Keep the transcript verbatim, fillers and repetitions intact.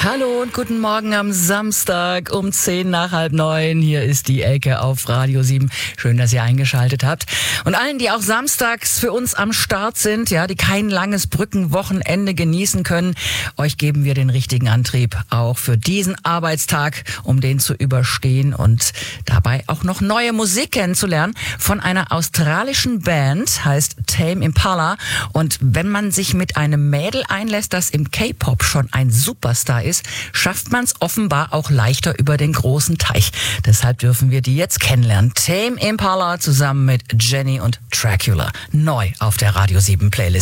Hallo und guten Morgen am Samstag um zehn nach halb neun. Hier ist die Elke auf Radio sieben. Schön, dass ihr eingeschaltet habt. Und allen, die auch samstags für uns am Start sind, ja, die kein langes Brückenwochenende genießen können, euch geben wir den richtigen Antrieb auch für diesen Arbeitstag, um den zu überstehen und dabei auch noch neue Musik kennenzulernen von einer australischen Band, heißt Tame Impala. Und wenn man sich mit einem Mädel einlässt, das im K-Pop schon ein Superstar ist, schafft man es offenbar auch leichter über den großen Teich. Deshalb dürfen wir die jetzt kennenlernen. Tame Impala zusammen mit Jenny und Dracula. Neu auf der Radio sieben Playlist.